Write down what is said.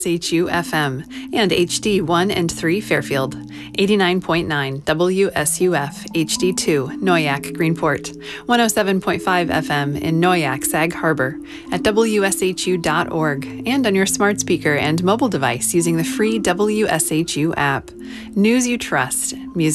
WSHU FM and HD 1 and 3 Fairfield, 89.9 WSUF HD 2 Noyac Greenport, 107.5 FM in Noyac Sag Harbor, at WSHU.org, and on your smart speaker and mobile device using the free WSHU app. News you trust, music